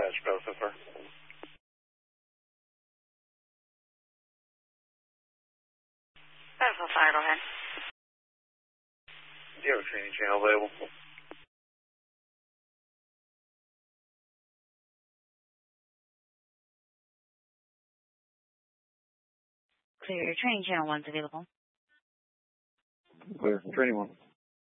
Go so far. Battlefield Fire, go ahead. Do you have a training channel available? Clear, your training channel 1's available. Clear, training 1.